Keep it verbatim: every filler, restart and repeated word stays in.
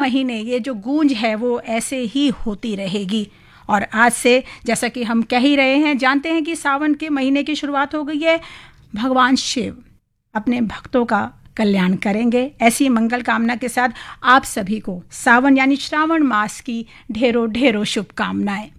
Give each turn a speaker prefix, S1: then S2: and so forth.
S1: महीने ये जो गूंज है वो ऐसे ही होती रहेगी। और आज से जैसा कि हम कह ही रहे हैं, जानते हैं कि सावन के महीने की शुरुआत हो गई है। भगवान शिव अपने भक्तों का कल्याण करेंगे। ऐसी मंगल कामना के साथ आप सभी को सावन यानी श्रावण मास की ढेरों ढेरों शुभकामनाएं।